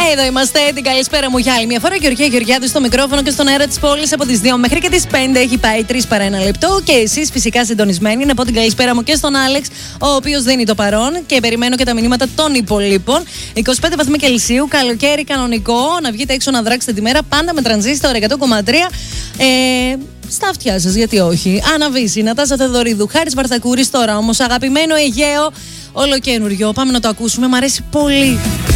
Εδώ είμαστε, την καλησπέρα μου για άλλη μια φορά. Γεωργία Γεωργιάδη στο μικρόφωνο και στον αέρα της πόλης από τις 2 μέχρι και τις 5. Έχει πάει 3 παρά 1 λεπτό. Και εσείς φυσικά συντονισμένοι. Να πω την καλησπέρα μου και στον Άλεξ, ο οποίος δίνει το παρόν. Και περιμένω και τα μηνύματα των υπολείπων. 25 βαθμοί Κελσίου, καλοκαίρι κανονικό. Να βγείτε έξω να δράξετε τη μέρα. Πάντα με τρανζίστορ 100,3. Στα αυτιά σας, γιατί όχι. Άννα Βύση, Νατάσα Θεοδωρίδου, Χάρης Βαρθακούρης. Τώρα όμως αγαπημένο Αιγαίο, ολοκένουργιο. Πάμε να το ακούσουμε, μ' αρέσει πολύ.